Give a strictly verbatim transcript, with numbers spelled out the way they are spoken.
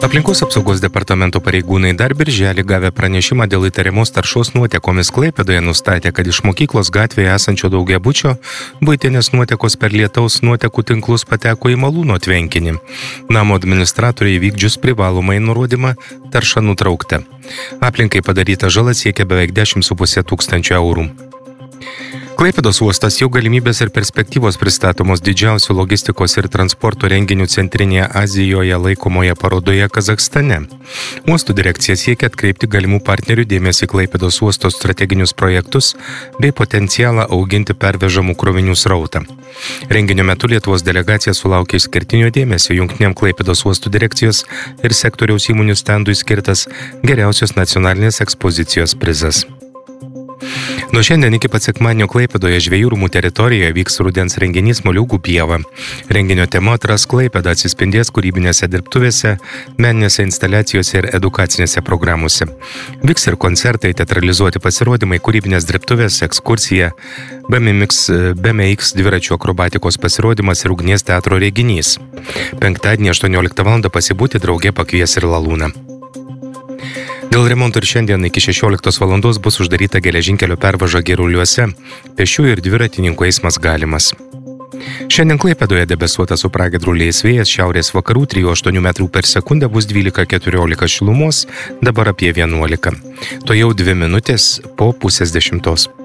Aplinkos apsaugos departamento pareigūnai dar birželį gavę pranešimą dėl įtariamos taršos nuotekomis Klaipėdoje nustatė, kad iš mokyklos gatvėje esančio daugiabučio buitinės nuotekos per lietaus nuotekų tinklus pateko į malūno tvenkinį. Namo administratoriai įvykdžius privalomai nurodymą tarša nutraukta. Aplinkai padaryta žala siekia beveik dešimt su puse tūkstančių eurų. Klaipėdos uostas jau galimybės ir perspektyvos pristatomos didžiausių logistikos ir transporto renginių Centrinėje Azijoje laikomoje parodoje Kazachstane. Uostų direkcija siekia atkreipti galimų partnerių dėmesį Klaipėdos uosto strateginius projektus bei potencialą auginti pervežamų krovinių srautą. Renginio metu Lietuvos delegacija sulaukė išskirtinio dėmesio jungtiniam Klaipėdos uostų direkcijos ir sektoriaus įmonių stendui skirtas geriausios nacionalinės ekspozicijos prizas. Nuo šiandien iki pat sekmadienio Klaipėdoje Žvejų rūmų teritorijoje vyks rudens renginys Moliūgų pieva. Renginio tema Atras Klaipėdą atsispindės kūrybinėse dirbtuvėse, meninėse instaliacijose ir edukacinėse programuose. Vyks ir koncertai, teatralizuoti pasirodymai, kūrybinės dirbtuvės, ekskursija, B M X dviračių akrobatikos pasirodymas ir ugnies teatro reginys. Penktadienį aštuonioliktą valandą pasibūti drauge pakvies ir Lalūną. Dėl remonto ir šiandien iki šešioliktos valandos bus uždaryta geležinkelio pervaža Giruliuose, pėsčiųjų ir dviratininkų eismas galimas. Šiandien Klaipėdoje debesuota su pragiedruliais vėjas šiaurės vakarų trijų aštuonių metrų per sekundę bus dvylika keturiolika šilumos, dabar apie vienuolika. To jau dvi minutės po pusės dešimtos.